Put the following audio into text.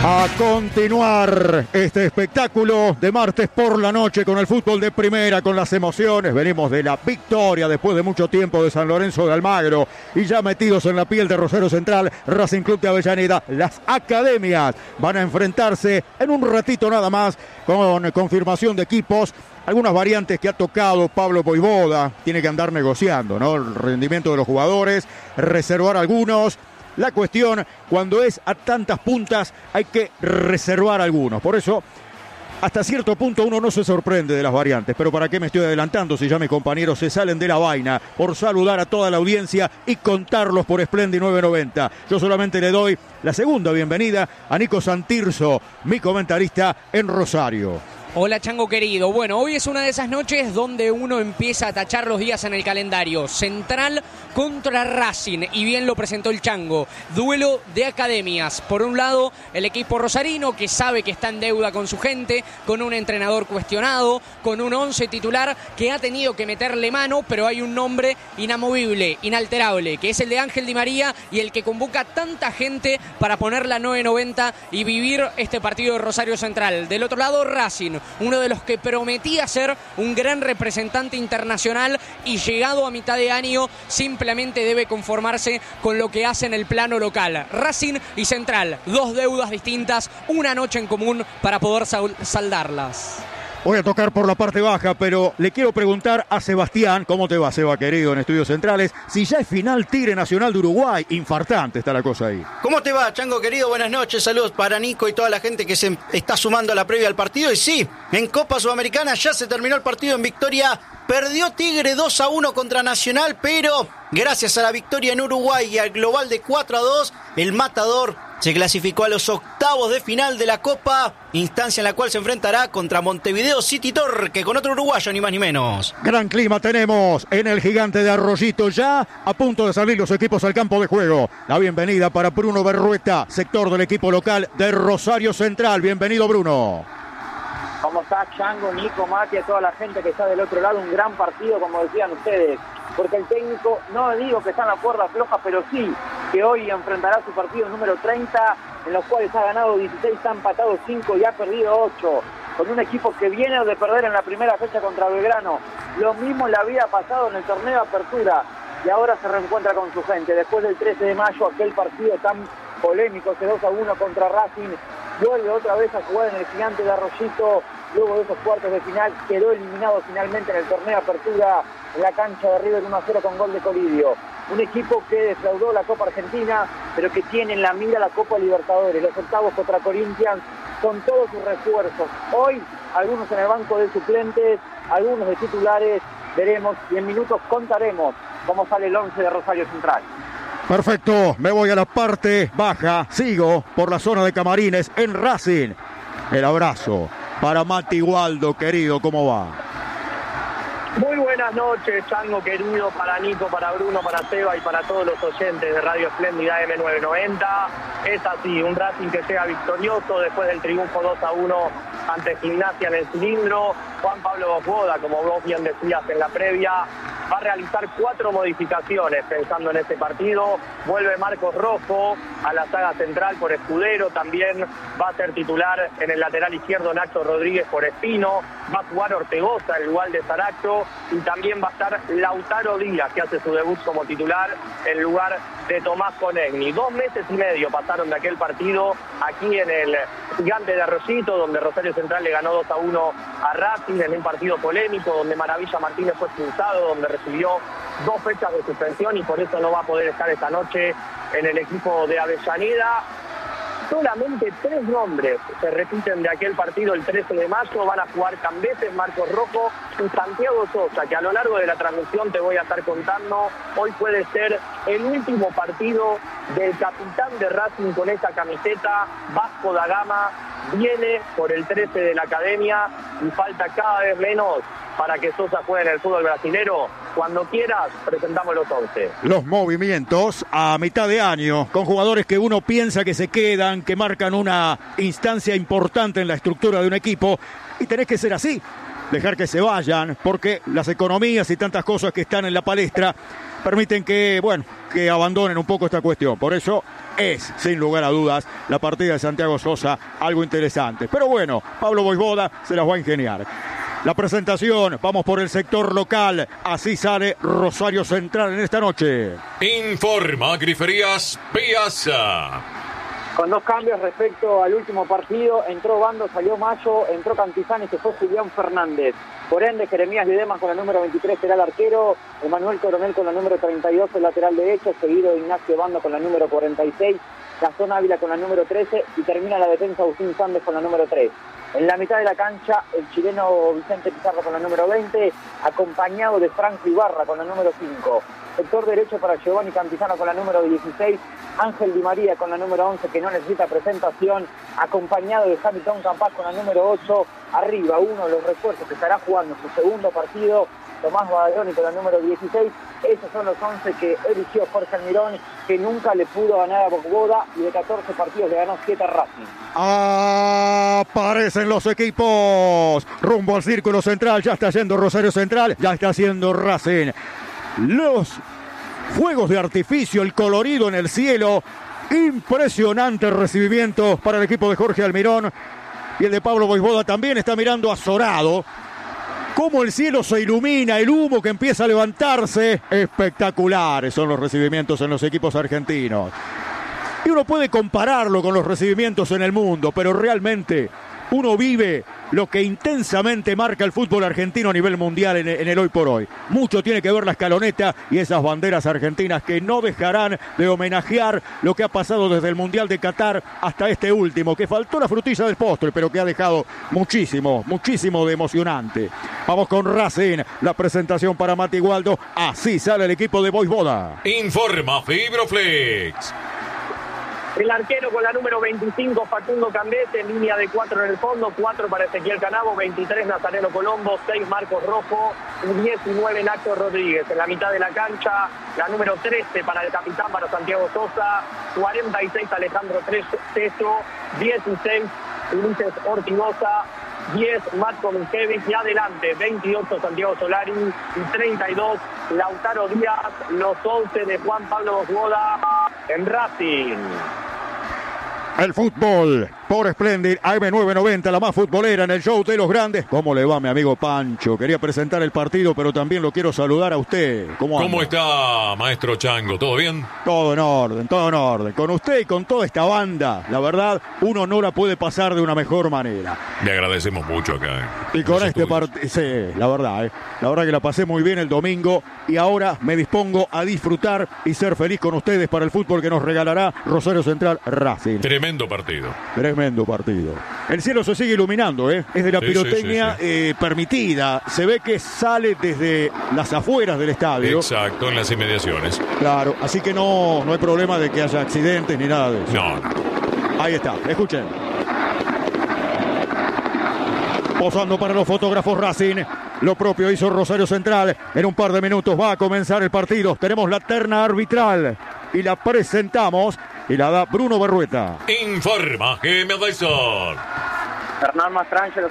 A continuar este espectáculo de martes por la noche con el fútbol de primera, con las emociones. Venimos de la victoria después de mucho tiempo de San Lorenzo de Almagro y ya metidos en la piel de Rosario Central, Racing Club de Avellaneda. Las academias van a enfrentarse en un ratito nada más con confirmación de equipos. Algunas variantes que ha tocado Pablo Voivoda, tiene que andar negociando, ¿no? El rendimiento de los jugadores, reservar algunos. La cuestión, cuando es a tantas puntas, hay que reservar algunos. Por eso, hasta cierto punto uno no se sorprende de las variantes. Pero ¿para qué me estoy adelantando si ya mis compañeros se salen de la vaina por saludar a toda la audiencia y contarlos por Splendid 990? Yo solamente le doy la segunda bienvenida a Nico Santirso, mi comentarista en Rosario. Hola Chango querido, bueno, hoy es una de esas noches donde uno empieza a tachar los días en el calendario. Central contra Racing, y bien lo presentó el Chango, duelo de academias. Por un lado, el equipo rosarino que sabe que está en deuda con su gente, con un entrenador cuestionado, con un 11 titular que ha tenido que meterle mano, pero hay un nombre inamovible, inalterable, que es el de Ángel Di María y el que convoca tanta gente para poner la 990 y vivir este partido de Rosario Central. Del otro lado, Racing, uno de los que prometía ser un gran representante internacional y llegado a mitad de año simplemente debe conformarse con lo que hace en el plano local. Racing y Central, dos deudas distintas, una noche en común para poder saldarlas. Voy a tocar por la parte baja, pero le quiero preguntar a Sebastián, ¿cómo te va, Seba, querido, en Estudios Centrales? Si ya es final Tigre Nacional de Uruguay, infartante está la cosa ahí. ¿Cómo te va, Chango, querido? Buenas noches, saludos para Nico y toda la gente que se está sumando a la previa al partido. Y sí, en Copa Sudamericana ya se terminó el partido en victoria. Perdió Tigre 2-1 contra Nacional, pero gracias a la victoria en Uruguay y al global de 4-2, el Matador se clasificó a los octavos de final de la Copa, instancia en la cual se enfrentará contra Montevideo City Torque, con otro uruguayo, ni más ni menos. Gran clima tenemos en el Gigante de Arroyito, ya a punto de salir los equipos al campo de juego. La bienvenida para Bruno Berrueta, sector del equipo local de Rosario Central. Bienvenido, Bruno. ¿Cómo está Chango, Nico, Mati, a toda la gente que está del otro lado? Un gran partido, como decían ustedes, porque el técnico, no digo que está en la cuerda floja, pero sí que hoy enfrentará su partido número 30, en los cuales ha ganado 16, ha empatado 5 y ha perdido 8, con un equipo que viene de perder en la primera fecha contra Belgrano. Lo mismo le había pasado en el torneo de apertura, y ahora se reencuentra con su gente. Después del 13 de mayo, aquel partido tan polémico, ese 2-1 contra Racing, vuelve otra vez a jugar en el Gigante de Arroyito. Luego de esos cuartos de final, quedó eliminado finalmente en el torneo de apertura en la cancha de River 1-0 con gol de Colidio. Un equipo que defraudó la Copa Argentina, pero que tiene en la mira la Copa Libertadores. Los octavos contra Corinthians son todos sus refuerzos. Hoy, algunos en el banco de suplentes, algunos de titulares. Veremos y en minutos contaremos cómo sale el 11 de Rosario Central. Perfecto, me voy a la parte baja, sigo por la zona de camarines en Racing. El abrazo para Mati Waldo, querido, ¿cómo va? Muy buenas noches, Chango querido, para Nico, para Bruno, para Seba y para todos los oyentes de Radio Splendid AM990. Es así, un Racing que llega victorioso después del triunfo 2-1 ante Gimnasia en el cilindro. Juan Pablo Voivoda, como vos bien decías en la previa, va a realizar 4 modificaciones pensando en este partido. Vuelve Marcos Rojo a la saga central por Escudero, también va a ser titular en el lateral izquierdo Nacho Rodríguez por Espino, va a jugar Ortegoza en lugar de Saracho y también va a estar Lautaro Díaz, que hace su debut como titular en lugar de Tomás Conegni. 2 meses y medio pasaron de aquel partido aquí en el Gigante de Arroyito, donde Rosario Central le ganó 2-1 a Racing en un partido polémico, donde Maravilla Martínez fue expulsado, donde recibió 2 fechas de suspensión y por eso no va a poder estar esta noche en el equipo de Avellaneda. Solamente 3 nombres se repiten de aquel partido el 13 de mayo. Van a jugar Cambeses, Marcos Rojo y Santiago Sosa, que a lo largo de la transmisión te voy a estar contando. Hoy puede ser el último partido del capitán de Racing con esa camiseta. Vasco da Gama viene por el 13 de la academia y falta cada vez menos para que Sosa juegue en el fútbol brasilero. Cuando quieras, presentamos los 11. Los movimientos a mitad de año, con jugadores que uno piensa que se quedan, que marcan una instancia importante en la estructura de un equipo, y tenés que ser así. dejar que se vayan, porque las economías y tantas cosas que están en la palestra permiten que abandonen un poco esta cuestión. Por eso es, sin lugar a dudas, la partida de Santiago Sosa algo interesante. Pero bueno, Pablo Vojvoda se las va a ingeniar. La presentación, vamos por el sector local. Así sale Rosario Central en esta noche. Informa Griferías Piazza. Con 2 cambios respecto al último partido, entró Bando, salió Mayo, entró Cantizán y se fue Julián Fernández. Por ende, Jeremías Ledesma con la número 23 será el arquero, Emanuel Coronel con la número 32 el lateral derecho, seguido de Ignacio Bando con la número 46, Gastón Ávila con la número 13 y termina la defensa Agustín Sández con la número 3. En la mitad de la cancha, el chileno Vicente Pizarro con la número 20, acompañado de Franco Ibarra con la número 5. Sector derecho para Giovanni Cantizano con la número 16, Ángel Di María con la número 11, que no necesita presentación, acompañado de Hamilton Campas con la número 8. Arriba, uno de los refuerzos que estará jugando su segundo partido, Tomás Badaloni con la número 16. Esos son los 11 que eligió Jorge Almirón, que nunca le pudo ganar a Vojvoda y de 14 partidos le ganó 7 a Racing. Aparecen los equipos rumbo al círculo central. Ya está yendo Rosario Central, ya está haciendo Racing. Los fuegos de artificio, el colorido en el cielo, impresionante recibimiento para el equipo de Jorge Almirón, y el de Pablo Vojvoda también está mirando azorado cómo el cielo se ilumina, el humo que empieza a levantarse. Espectaculares son los recibimientos en los equipos argentinos, y uno puede compararlo con los recibimientos en el mundo, pero realmente uno vive lo que intensamente marca el fútbol argentino a nivel mundial en el hoy por hoy. Mucho tiene que ver la escaloneta y esas banderas argentinas que no dejarán de homenajear lo que ha pasado desde el Mundial de Qatar hasta este último, que faltó la frutilla del postre, pero que ha dejado muchísimo de emocionante. Vamos con Racing, la presentación para Mati Waldo. Así sale el equipo de Vojvoda. Informa Fibroflex. El arquero con la número 25, Facundo Cambete, en línea de 4 en el fondo, 4 para Ezequiel Canavo, 23 Nazareno Colombo, 6 Marcos Rojo, 19 Nacho Rodríguez. En la mitad de la cancha, la número 13 para el capitán, para Santiago Sosa, 46 Alejandro Teso, 16 Ulises Ortigosa, 10 Marco Minkevich y adelante 28 Santiago Solari y 32 Lautaro Díaz, los 11 de Juan Pablo Vojvoda en Racing. El fútbol por Splendid AM990, la más futbolera en el show de los grandes. ¿Cómo le va, mi amigo Pancho? Quería presentar el partido, pero también lo quiero saludar a usted. ¿Cómo está, maestro Chango? ¿Todo bien? Todo en orden. Con usted y con toda esta banda, la verdad, uno no la puede pasar de una mejor manera. Le agradecemos mucho acá. Y con este partido, sí, la verdad que la pasé muy bien el domingo y ahora me dispongo a disfrutar y ser feliz con ustedes para el fútbol que nos regalará Rosario Central Racing. Tremendo partido. El cielo se sigue iluminando, Es de la pirotecnia permitida. Se ve que sale desde las afueras del estadio. Exacto, en las inmediaciones. Claro, así que no hay problema de que haya accidentes ni nada de eso. No. Ahí está, escuchen. Posando para los fotógrafos Racing. Lo propio hizo Rosario Central. En un par de minutos va a comenzar el partido. Tenemos la terna arbitral y la presentamos y la da Bruno Berrueta. Informa GM Advisor. Hernán Mastrangelo